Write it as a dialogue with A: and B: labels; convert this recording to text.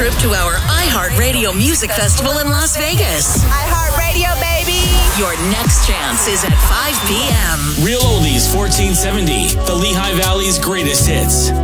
A: trip to our iHeartRadio Music Festival in Las Vegas.
B: iHeartRadio, baby!
A: Your next chance is at 5 p.m.
C: Real Oldies 1470, the Lehigh Valley's greatest hits.